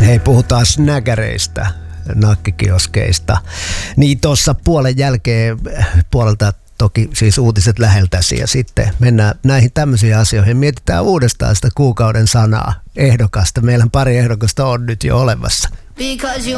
Hei, puhutaan snägäreistä, nakkikioskeista. Niin tuossa puolen jälkeen puolelta toki siis uutiset läheltäsi ja sitten mennään näihin tämmöisiin asioihin. Mietitään uudestaan sitä kuukauden sanaa, ehdokasta. Meillä pari ehdokasta on nyt jo olemassa.